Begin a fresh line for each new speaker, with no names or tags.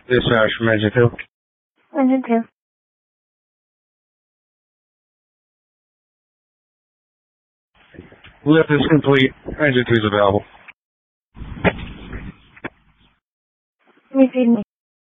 Dispatch from Engine 2.
Engine 2.
Lift is complete. Engine 2 is available.
Repeat me.